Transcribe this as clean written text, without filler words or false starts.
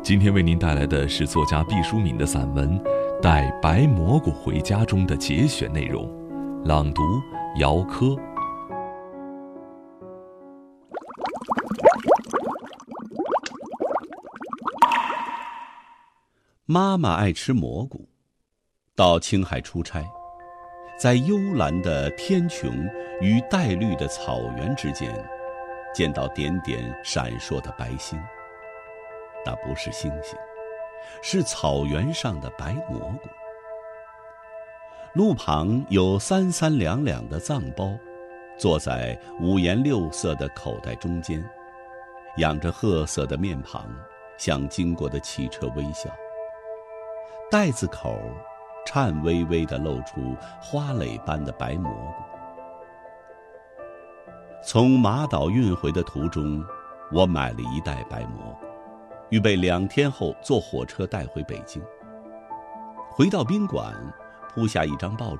今天为您带来的是作家毕淑敏的散文《带白蘑菇回家》中的节选内容，朗读姚科。 妈妈爱吃蘑菇，到青海出差，在幽蓝的天穹与带绿的草原之间，见到点点闪烁的白星。那不是星星，是草原上的白蘑菇。路旁有3、3两两的藏包，坐在五颜六色的口袋中间，仰着褐色的面庞，向经过的汽车微笑。袋子口颤巍巍地露出花蕾般的白蘑菇。从马岛运回的途中，我买了一袋白蘑菇，预备2天后坐火车带回北京。回到宾馆，铺下一张报纸，